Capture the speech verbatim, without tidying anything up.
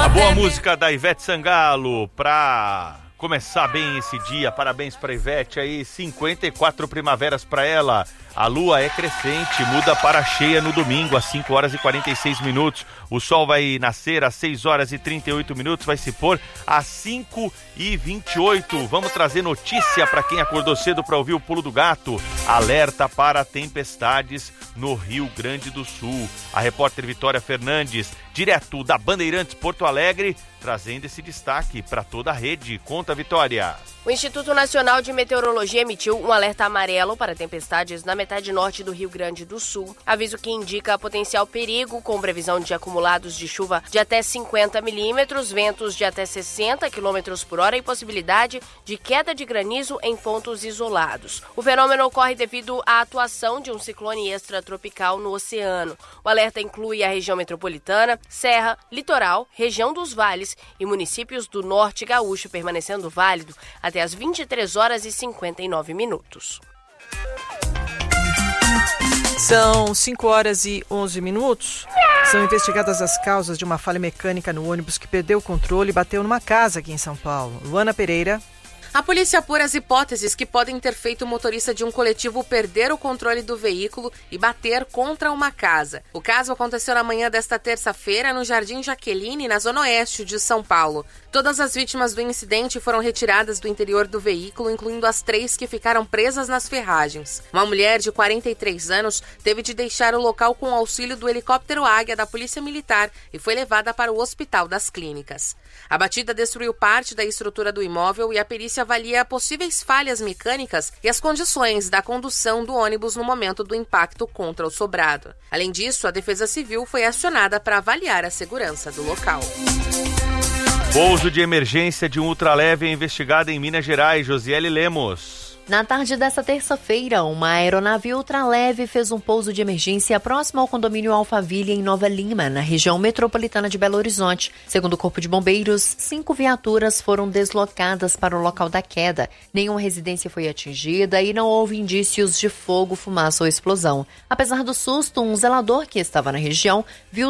A boa música da Ivete Sangalo pra começar bem esse dia. Parabéns pra Ivete aí, cinquenta e quatro primaveras pra ela. A lua é crescente, muda para cheia no domingo às cinco horas e quarenta e seis minutos. O sol vai nascer às seis horas e trinta e oito minutos, vai se pôr às cinco e vinte e oito. Vamos trazer notícia para quem acordou cedo para ouvir o Pulo do Gato. Alerta para tempestades no Rio Grande do Sul. A repórter Vitória Fernandes, direto da Bandeirantes Porto Alegre, trazendo esse destaque para toda a rede. Conta, Vitória. O Instituto Nacional de Meteorologia emitiu um alerta amarelo para tempestades na metade norte do Rio Grande do Sul. Aviso que indica potencial perigo, com previsão de acumulados de chuva de até cinquenta milímetros, ventos de até sessenta quilômetros por hora e possibilidade de queda de granizo em pontos isolados. O fenômeno ocorre devido à atuação de um ciclone extratropical no oceano. O alerta inclui a região metropolitana, Serra, Litoral, região dos Vales e municípios do Norte Gaúcho, permanecendo válido até às vinte e três horas e cinquenta e nove minutos. São cinco horas e onze minutos. São investigadas as causas de uma falha mecânica no ônibus que perdeu o controle e bateu numa casa aqui em São Paulo. Luana Pereira. A polícia apura as hipóteses que podem ter feito o motorista de um coletivo perder o controle do veículo e bater contra uma casa. O caso aconteceu na manhã desta terça-feira no Jardim Jaqueline, na zona oeste de São Paulo. Todas as vítimas do incidente foram retiradas do interior do veículo, incluindo as três que ficaram presas nas ferragens. Uma mulher de quarenta e três anos teve de deixar o local com o auxílio do helicóptero Águia da Polícia Militar e foi levada para o Hospital das Clínicas. A batida destruiu parte da estrutura do imóvel e a perícia avalia possíveis falhas mecânicas e as condições da condução do ônibus no momento do impacto contra o sobrado. Além disso, a Defesa Civil foi acionada para avaliar a segurança do local. Pouso de emergência de um ultraleve é investigado em Minas Gerais. Josiele Lemos. Na tarde desta terça-feira, uma aeronave ultraleve fez um pouso de emergência próximo ao condomínio Alphaville, em Nova Lima, na região metropolitana de Belo Horizonte. Segundo o Corpo de Bombeiros, cinco viaturas foram deslocadas para o local da queda. Nenhuma residência foi atingida e não houve indícios de fogo, fumaça ou explosão. Apesar do susto, um zelador que estava na região viu